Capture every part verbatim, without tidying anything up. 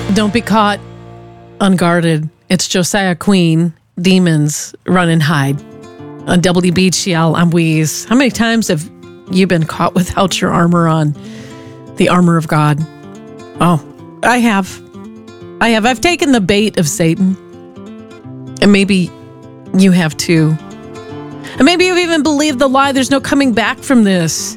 Don't be caught unguarded. It's Josiah Queen, Demons, Run and Hide. On W B G L, I'm Weeze. How many times have you been caught without your armor on? The armor of God. Oh, I have. I have. I've taken the bait of Satan. And maybe you have too. And maybe you've even believed the lie, there's no coming back from this.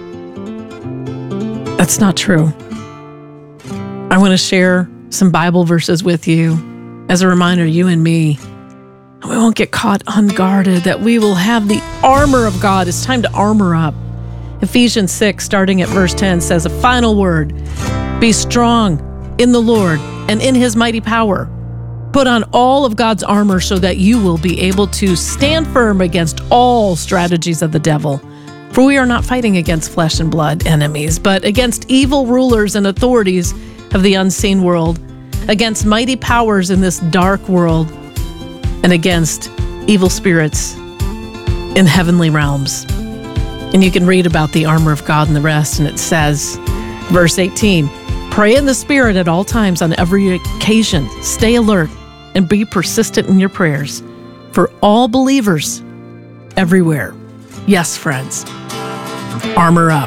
That's not true. I want to share some Bible verses with you as a reminder, you and me, we won't get caught unguarded, that we will have the armor of God. It's time to armor up. Ephesians six, starting at verse ten, says a final word. Be strong in the Lord and in his mighty power. Put on all of God's armor so that you will be able to stand firm against all strategies of the devil. For we are not fighting against flesh and blood enemies, but against evil rulers and authorities of the unseen world, against mighty powers in this dark world, and against evil spirits in heavenly realms. And you can read about the armor of God and the rest, and it says, verse eighteen, pray in the Spirit at all times on every occasion. Stay alert and be persistent in your prayers for all believers everywhere. Yes, friends, armor up.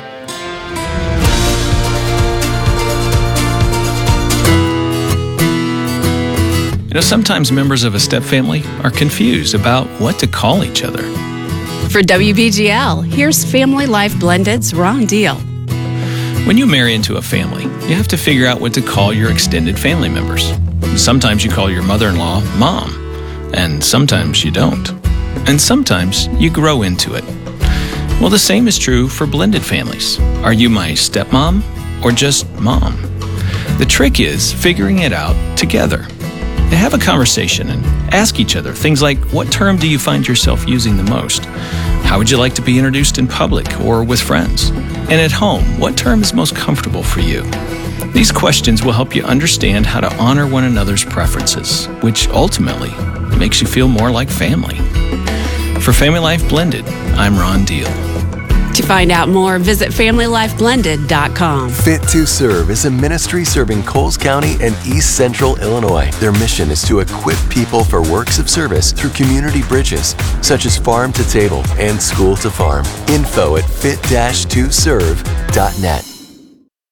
You know, sometimes members of a step family are confused about what to call each other. For W B G L, here's Family Life Blended's Ron Deal. When you marry into a family, you have to figure out what to call your extended family members. Sometimes you call your mother-in-law Mom, and sometimes you don't. And sometimes you grow into it. Well, the same is true for blended families. Are you my stepmom or just Mom? The trick is figuring it out together. Have a conversation and ask each other things like, what term do you find yourself using the most? How would you like to be introduced in public or with friends? And at home, what term is most comfortable for you? These questions will help you understand how to honor one another's preferences, which ultimately makes you feel more like family. For Family Life Blended, I'm Ron Deal. To find out more, visit family life blended dot com. Fit to Serve is a ministry serving Coles County and East Central Illinois. Their mission is to equip people for works of service through community bridges, such as Farm to Table and School to Farm. Info at fit dash to serve dot net.